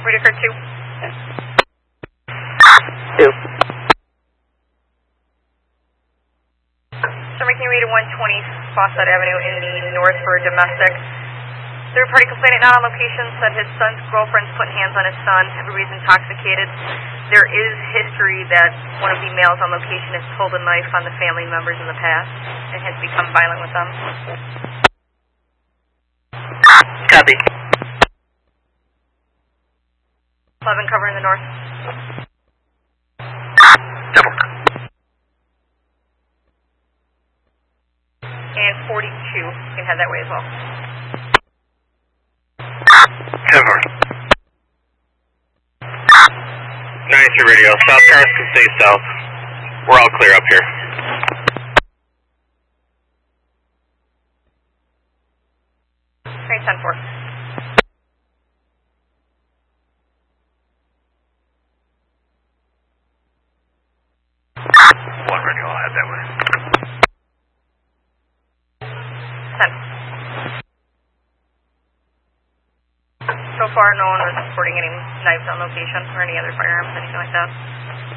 Robbery occurred 2. 2. So making your way to 120 Fawcett Avenue in the north for a domestic. Third-party complainant not on location said his son's girlfriend's putting hands on his son. Everybody's intoxicated. There is history that one of the males on location has pulled a knife on the family members in the past and has become violent with them. Copy. 11 covering the north. Double. And 42. You can head that way as well. 10-4. 93 radio. South cars can stay south. We're all clear up here. Great, 10-4. One radio, I'll head that way. 10. So far, no one was reporting any knives on location or any other firearms, anything like that.